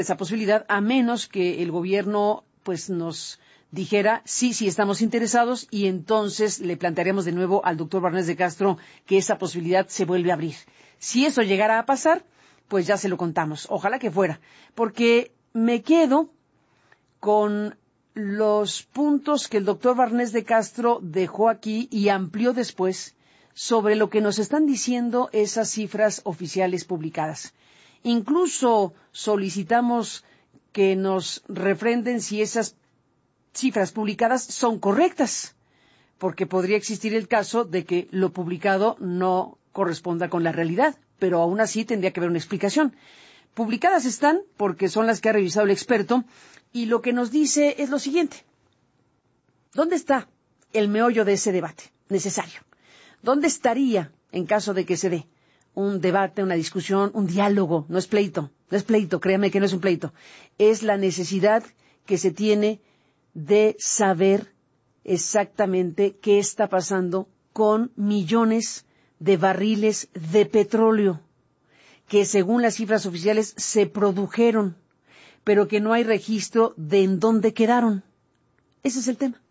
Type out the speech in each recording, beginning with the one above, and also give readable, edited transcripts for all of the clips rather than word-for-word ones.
esa posibilidad, a menos que el gobierno pues nos dijera sí estamos interesados, y entonces le plantearemos de nuevo al doctor Barnés de Castro que esa posibilidad se vuelve a abrir. Si eso llegara a pasar, pues ya se lo contamos. Ojalá que fuera, porque me quedo con los puntos que el doctor Barnés de Castro dejó aquí y amplió después sobre lo que nos están diciendo esas cifras oficiales publicadas. Incluso solicitamos que nos refrenden si esas cifras publicadas son correctas, porque podría existir el caso de que lo publicado no corresponda con la realidad, pero aún así tendría que haber una explicación. Publicadas están porque son las que ha revisado el experto, y lo que nos dice es lo siguiente. ¿Dónde está el meollo de ese debate necesario? ¿Dónde estaría, en caso de que se dé un debate, una discusión, un diálogo? No es pleito, créame que no es un pleito. Es la necesidad que se tiene de saber exactamente qué está pasando con millones de barriles de petróleo que, según las cifras oficiales, se produjeron, pero que no hay registro de en dónde quedaron. Ese es el tema.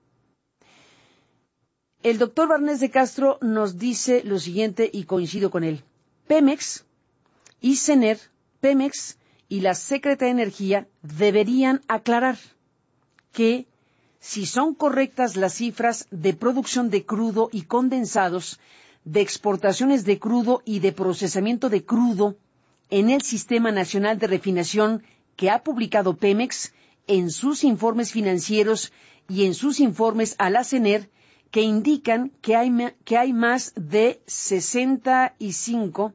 El doctor Barnés de Castro nos dice lo siguiente, y coincido con él. Pemex y CENER, Pemex y la Secretaría de Energía deberían aclarar que si son correctas las cifras de producción de crudo y condensados, de exportaciones de crudo y de procesamiento de crudo en el Sistema Nacional de Refinación que ha publicado Pemex en sus informes financieros y en sus informes a la CENER, que indican que hay más de 65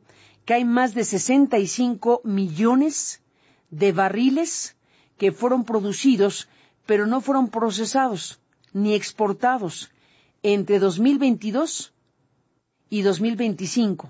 millones de barriles que fueron producidos, pero no fueron procesados ni exportados entre 2022 y 2025.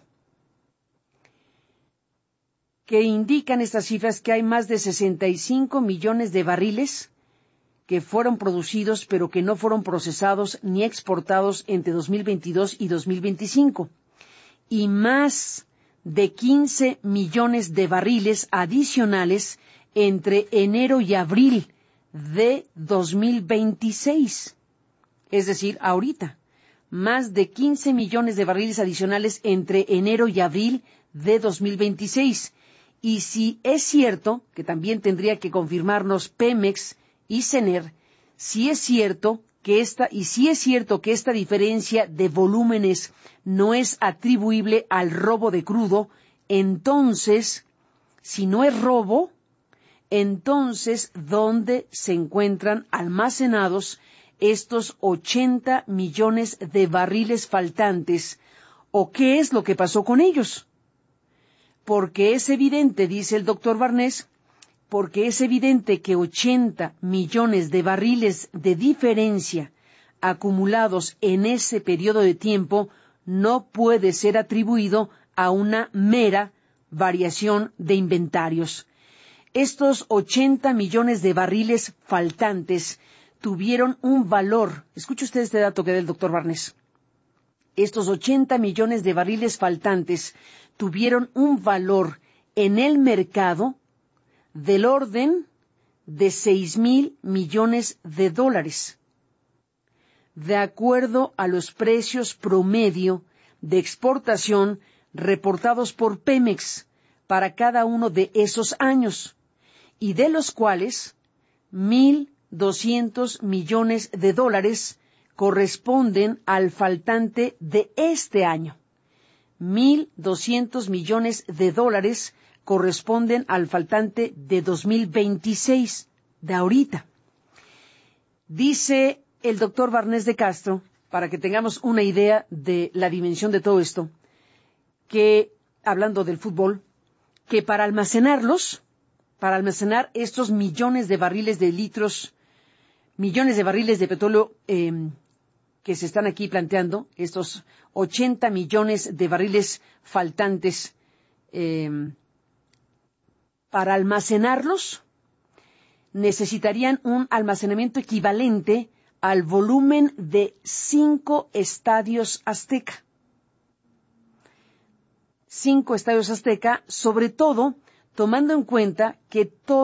Que indican estas cifras que hay más de 65 millones de barriles que fueron producidos, pero que no fueron procesados ni exportados entre 2022 y 2025. Y más de 15 millones de barriles adicionales entre enero y abril de 2026. Es decir, ahorita. Más de 15 millones de barriles adicionales entre enero y abril de 2026. Y si es cierto, que también tendría que confirmarnos Pemex y CENER, si es cierto que esta diferencia de volúmenes no es atribuible al robo de crudo, entonces, si no es robo, entonces, ¿dónde se encuentran almacenados estos 80 millones de barriles faltantes? ¿O qué es lo que pasó con ellos? Porque es evidente, dice el doctor Barnés, porque es evidente que 80 millones de barriles de diferencia acumulados en ese periodo de tiempo no puede ser atribuido a una mera variación de inventarios. Estos 80 millones de barriles faltantes tuvieron un valor. Escuche usted este dato que da el doctor Barnés. Estos 80 millones de barriles faltantes tuvieron un valor en el mercado del orden de 6,000 millones de dólares, de acuerdo a los precios promedio de exportación reportados por Pemex para cada uno de esos años, y de los cuales 1,200 millones de dólares corresponden al faltante de este año. 1,200 millones de dólares corresponden al faltante de 2026, de ahorita. Dice el doctor Barnés de Castro, para que tengamos una idea de la dimensión de todo esto, que, hablando del fútbol, que para almacenar estos millones de barriles de petróleo que se están aquí planteando, estos 80 millones de barriles faltantes, para almacenarlos necesitarían un almacenamiento equivalente al volumen de 5 estadios Azteca. 5 estadios Azteca, sobre todo tomando en cuenta que todo